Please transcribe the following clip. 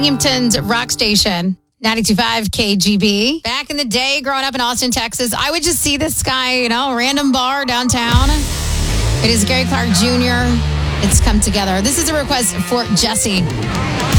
Binghamton's rock station, 92.5 KGB. Back in the day, growing up in Austin, Texas, I would just see this guy, random bar downtown. It is Gary Clark Jr. It's come together. This is a request for Jesse.